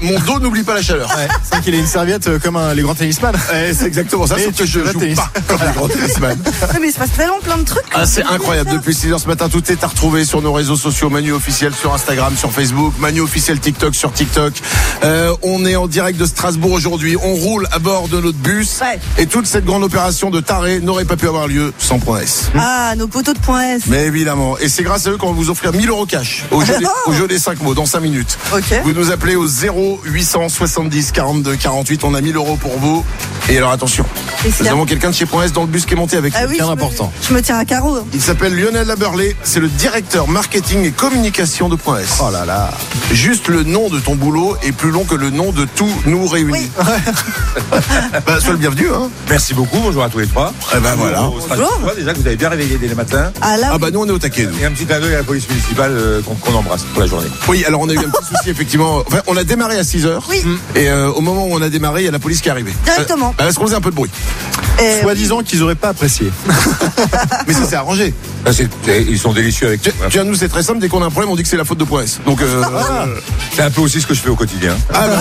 mon dos n'oublie pas la chaleur. Ouais, c'est vrai qu'il a une serviette comme les grands tennisman. Ouais, c'est exactement ça, Mais sauf que je joue tennis. pas comme les grands tennisman. Ouais, mais il se passe tellement plein de trucs. Ah, c'est incroyable. Depuis 6h ce matin, tout est à retrouver sur nos réseaux sociaux. Manu officiel sur Instagram, sur Facebook. Manu officiel TikTok sur TikTok. On est en direct de Strasbourg aujourd'hui. On roule à bord de notre bus. Ouais. Et toute cette grande opération de taré n'aurait pas pu avoir lieu sans Point S. Ah, nos poteaux de point S. Mais évidemment. Et c'est grâce à eux qu'on va vous offrir 1000 € cash au jeu des 5 mots dans 5 minutes. Ok. Vous nous appelez au 0870 42 48. On a 1000 € pour vous. Et alors attention. Et c'est Nous là. avons quelqu'un de chez Point S dans le bus qui est monté avec Ah nous. oui, Bien je me- important. Je me tiens à carreau. hein. Il s'appelle Lionel Laberlé, c'est le directeur marketing et communication de Point S. Oh là là. Juste le nom de ton boulot est plus long que le nom de tous nous réunis. Oui. Bah, sois le bienvenu, hein. Merci beaucoup, bonjour à tous les trois. Eh ben voilà. Bonjour. Déjà que vous avez bien réveillé dès le matin. Ah là, Ah oui. bah nous on est au taquet, nous. Et un petit clin d'œil à la police municipale qu'on embrasse pour la journée. Oui, alors on a eu un petit souci effectivement. Enfin, on a démarré à 6h. Oui. Et au moment où on a démarré, il y a la police qui est arrivée. Directement. Est-ce qu'on faisait un peu de bruit? Et- Soi-disant qu'ils auraient pas apprécié. Mais ça s'est arrangé. Là, ils sont délicieux avec Tu vois, nous c'est très simple, dès qu'on a un problème, on dit que c'est la faute de Point S. Donc C'est un peu aussi ce que je fais au quotidien.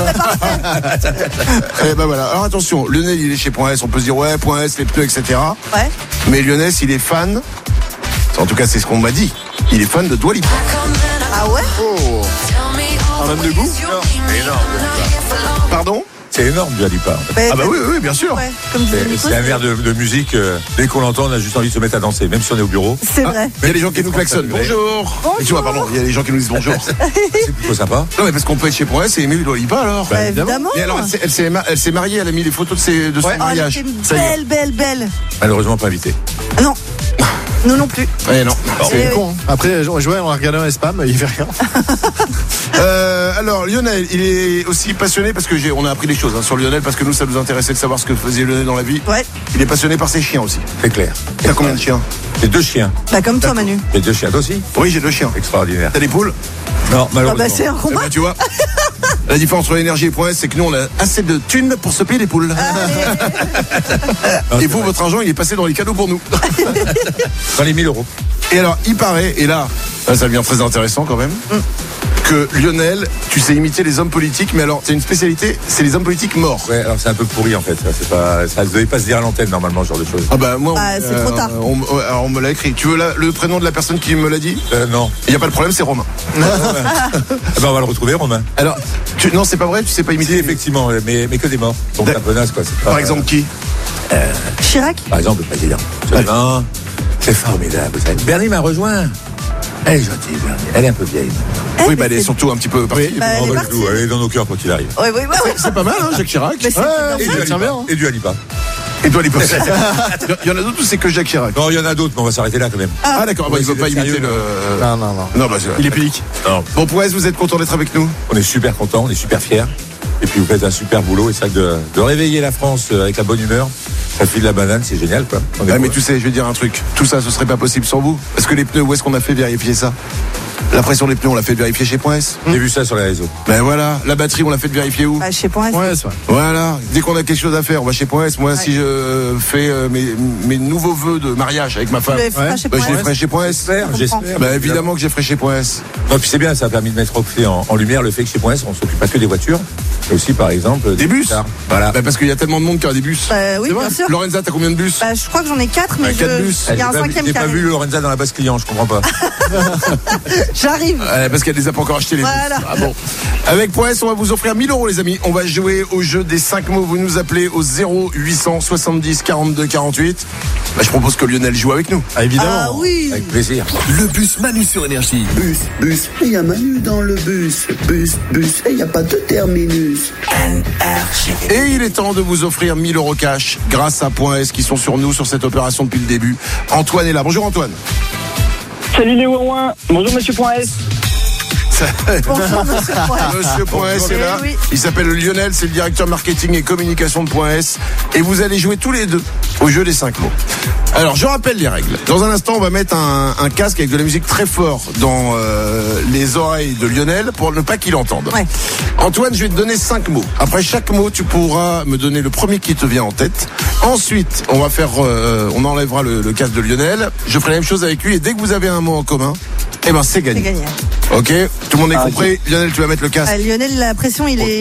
eh ben voilà. Alors attention, Lionel il est chez Point S, on peut se dire ouais, Point S, les pneus, etc. Ouais. Mais Lionel, il est fan. En tout cas, c'est ce qu'on m'a dit. Il est fan de Dua Lipa. Ah ouais. Un homme de goût. C'est énorme. Pardon? C'est énorme, Dua Lipa. Mais- Ah bah oui, bien sûr. Ouais, comme disait Nico, C'est un verre de musique. Dès qu'on l'entend, on a juste envie de se mettre à danser, même si on est au bureau. C'est vrai. Il y a des gens qui nous klaxonnent. Bonjour. Bonjour. Et tu vois, pardon, il y a des gens qui nous disent bonjour. C'est plutôt sympa. Non, mais parce qu'on peut être chez Point S et aimer Dua Lipa alors. Bah, évidemment. Et alors, elle s'est mariée, elle a mis les photos de son Oh, elle mariage. était Ça y est. belle. Malheureusement pas invité. Ah non. Nous non plus. Eh non. Eh, Con, hein. Après, Joël, on a regardé un spam, il fait rien. Alors Lionel, il est aussi passionné parce que on a appris des choses sur Lionel parce que nous ça nous intéressait de savoir ce que faisait Lionel dans la vie. Ouais. Il est passionné par ses chiens aussi. C'est clair. T'as combien de chiens? J'ai 2 chiens. Bah comme toi Manu. J'ai 2 chiens, toi aussi? Oui, j'ai 2 chiens. Extraordinaire. T'as des poules? Non, Ah malheureusement. bah c'est un Eh combat. ben, tu vois. La différence entre l'énergie et Point S, c'est que nous on a assez de thunes pour se payer des poules. Et vous, votre argent, il est passé dans les cadeaux pour nous. Dans les 1000 €. Et alors, il paraît, et là, ça devient très intéressant quand même, que Lionel, tu sais imiter les hommes politiques, mais alors, c'est une spécialité, c'est les hommes politiques morts. Ouais, alors c'est un peu pourri en fait. Ça ne devait pas se dire à l'antenne normalement, ce genre de choses. Ah bah moi, Bah, c'est trop tard. Alors on me l'a écrit. Tu veux le prénom de la personne qui me l'a dit? Non. Il n'y a pas de problème, c'est Romain. Ah ben, on va le retrouver, Romain. Alors, non, c'est pas vrai, tu sais pas Si, imiter. effectivement, mais que des morts. Donc c'est un peu naze, quoi. C'est pas- Par exemple, qui? Chirac. Par exemple, le président. Non, c'est formidable. Vous savez. Bernie m'a rejoint. Elle est gentille, Bernie. Elle est un peu vieille. Oui, bah elle est surtout un petit peu partie. Bah, elle est pas du partie. tout. Elle est dans nos cœurs, quoi qu'il arrive. Ouais. C'est pas mal, hein, Jacques Chirac. Mais c'est bien Et fait. Dua tiens Lipa. bien, hein. Et Dua Lipa. Et toi, les potes. Il y en a d'autres ou c'est que Jacques Chirac? Non, il y en a d'autres, mais on va s'arrêter là quand même. Ah d'accord, bah, il veut c'est pas imiter sérieux, le... Non. Non, bah, Il est public. Non. Bon, Point S, vous êtes content d'être avec nous? On est super contents, on est super fiers. Et puis vous faites un super boulot. Et c'est vrai que de réveiller la France avec la bonne humeur, ça file la banane, c'est génial, quoi. On est Ah, mais heureux. tu sais, je vais dire un truc. Tout ça, ce serait pas possible sans vous. Parce que les pneus, où est-ce qu'on a fait vérifier ça? La pression des pneus, on l'a fait vérifier chez Point S. J'ai vu ça sur les réseaux. Ben voilà. La batterie, on l'a fait vérifier où? Bah, je sais pas. Ouais, c'est vrai. Voilà. Dès qu'on a quelque chose à faire, on va chez Point S. Moi, si je fais mes nouveaux vœux de mariage avec ma femme, Je le ferai Ouais. chez bah, je les Point ferai S. chez Point S. J'espère. Bah, évidemment que j'ai ferai chez Point S. Non, puis c'est bien, ça a permis de mettre aussi en lumière le fait que chez Point S, on s'occupe pas que des voitures, mais aussi, par exemple, Des bus. guitares. Voilà. Bah, parce qu'il y a tellement de monde qui a des bus. Bah, oui, bien sûr. Lorenza, t'as combien de bus? Bah, je crois que j'en ai 4, mais 4 bus. il y a un J'ai pas vu- 5e J'ai qui pas vu arrive. Lorenza dans la base client, je comprends pas. J'arrive. Parce qu'elle les a pas encore achetés les Voilà. bus. Ah bon. Avec Point S, on va vous offrir 1000 € les amis. On va jouer au jeu des 5 mots. Vous nous appelez au 0870 42 48. Bah, je propose que Lionel joue avec nous. Ah, évidemment. Ah oui. Avec plaisir. Le bus Manu sur Énergie. Bus, et il y a Manu dans le bus. Bus, et il n'y a pas de terminus. Et il est temps de vous offrir 1000 € cash grâce à Point S qui sont sur nous sur cette opération depuis le début. Antoine est là. Bonjour Antoine. Salut les Ouin. Bonjour Monsieur Point S. Bonjour, monsieur Point S. Monsieur Point S est là. Eh oui. Il s'appelle Lionel, c'est le directeur marketing et communication de Point S. Et vous allez jouer tous les deux au jeu des 5 mots. Alors, je rappelle les règles. Dans un instant, on va mettre un casque avec de la musique très fort dans les oreilles de Lionel pour ne pas qu'il entende. Ouais. Antoine, je vais te donner 5 mots. Après chaque mot, tu pourras me donner le premier qui te vient en tête. Ensuite, on va faire, on enlèvera le casque de Lionel. Je ferai la même chose avec lui. Et dès que vous avez un mot en commun, eh ben c'est C'est gagné. gagné. Ok, tout le monde est compris. Lionel, tu vas mettre le casque. Ah, Lionel, la pression, il est